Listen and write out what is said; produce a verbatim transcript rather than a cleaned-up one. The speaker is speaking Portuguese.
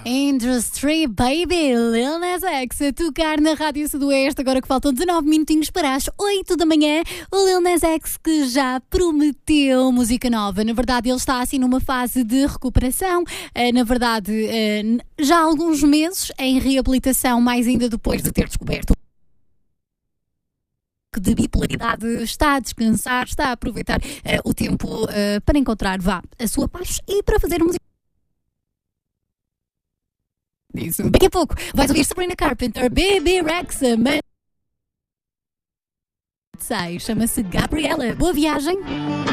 Industry Baby, Lil Nas X a tocar na Rádio Sudoeste, agora que faltam dezanove minutinhos para as oito da manhã. O Lil Nas X que já prometeu música nova. Na verdade, ele está assim numa fase de recuperação. Na verdade, já há alguns meses em reabilitação, mais ainda depois de ter descoberto de bipolaridade, está a descansar, está a aproveitar uh, o tempo uh, para encontrar, vá, a sua paz e para fazer música. Isso. Daqui a pouco vais ouvir Sabrina Carpenter, Bebe Rexha, mas... chama-se Gabriela. Boa viagem!